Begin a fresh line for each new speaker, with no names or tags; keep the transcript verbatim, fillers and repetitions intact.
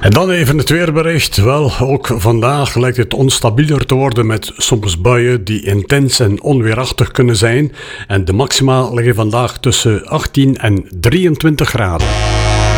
En dan even het weerbericht. Wel, ook vandaag lijkt het onstabieler te worden met soms buien die intens en onweerachtig kunnen zijn. En de maxima liggen vandaag tussen achttien en drieëntwintig graden.